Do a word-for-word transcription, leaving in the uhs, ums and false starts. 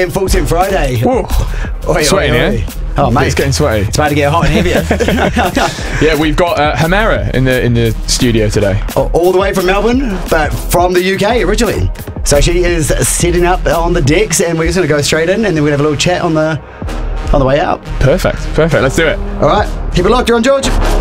Full Team Friday. Whoa. Oi, Sweating, oi, oi. yeah? Oh, mate. It's getting sweaty. It's about to get hot and heavier. Yeah, we've got uh, Hamera in the in the studio today. All the way from Melbourne, but from the U K originally. So she is sitting up on the decks, and we're just going to go straight in, and then we're going to have a little chat on the on the way out. Perfect, perfect. Let's do it. All right, keep it locked. You're on George.